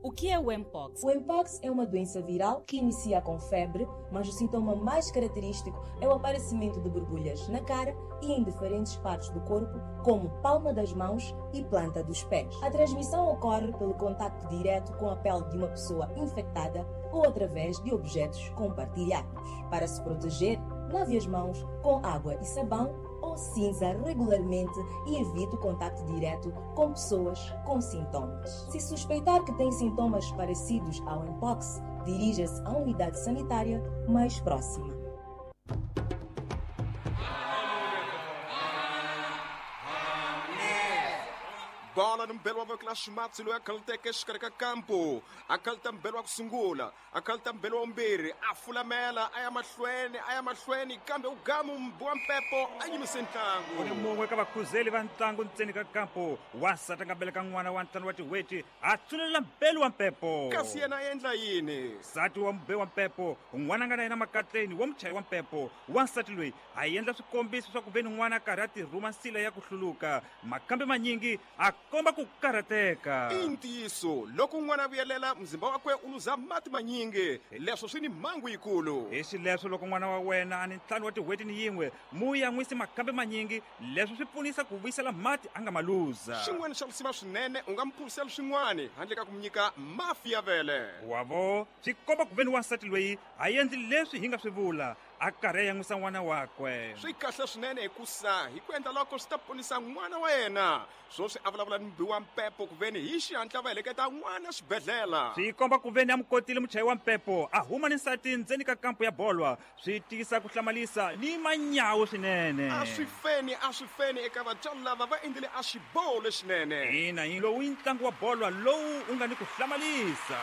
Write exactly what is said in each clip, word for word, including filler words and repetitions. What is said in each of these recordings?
O que é o Mpox? O Mpox é uma doença viral que inicia com febre, mas o sintoma mais característico é o aparecimento de borbulhas na cara e em diferentes partes do corpo, como palma das mãos e planta dos pés. A transmissão ocorre pelo contacto direto com a pele de uma pessoa infectada ou através de objetos compartilhados. Para se proteger, lave as mãos com água e sabão ou cinza regularmente e evite o contacto direto com pessoas com sintomas. Se suspeitar que tem sintomas parecidos ao Mpox, dirija-se à unidade sanitária mais próxima. Bola mbelo wa clash match lo akalte ke shkareka campo akalta mbelo wa kusungula akalta mbelo wa mbiri afulamela aya mahlweni aya mahlweni kambe ugamu mbwa mpepo anyimise ntlangu uni mungwe ka vakhuzeli va ntlangu ntseni ka kampo wasata nga beleka n'wana wa ntlangu wa tiweti a tsulela mbelo wa mpepo kasi yena endla yini nsati wa mbe wa mpepo n'wana nga na yena makatleni wa muchayi wa mpepo wansati loyi a endla swikombiso swa ku veni n'wana karhi a tirhuma nsila ya ku hluluka makambe manyingi a komba ku karhateka i ntiyiso loko n'wana vuyelela mzimba wakwe u luza mati manyingi leswo swi ni mhangu yikulu hi xileswo loko n'wana wa wena a ni ntlhanu wa tiweti ni yin'we mu ya n'wisi makambe manyingi leswi swi pfunisa ku vuyisela mati a nga ma luza xin'wana xa lusiva swinene u nga mi phurisela swin'wana handle ka ku mi nyika mafi ya vele wavo swi komba ku veni wansati loyi a endli leswi hi nga swi vula a karhi a yan'wisa n'wana wakwe swi kahle swinene hikusa hi ku endla loko swi ta ponisa n'wana wa yena swo swi a vulavula ni mbiwa mpepo ku veni hi xihatla va heleketa n'wana xibedhlela swi komba ku veni a mukotile muchayi wa mpepo a huma ni nsati ndzeni ka kampo ya bolwa swi tisa ku hlamalisa ni manyawu swinene a swi feni a swi feni eka vatswari lava va endlile a xiboho lexinene ina hi lowu i ntlangu wa bolwa lowu u nga ni ku hlamalisa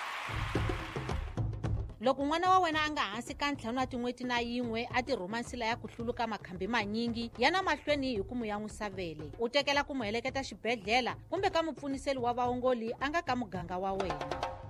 loko n'wana wa wena a nga hansi ka ntlhanu wa tin'weti na yin'we a tirhuma nsila ya ku hluluka makhambi manyingi yana mahlweni hi ku mu yan'wisa vele u tekela ku mu heleketa xibedhlela kumbe ka mupfuniseli wa vaongoli a nga ka muganga wa wena.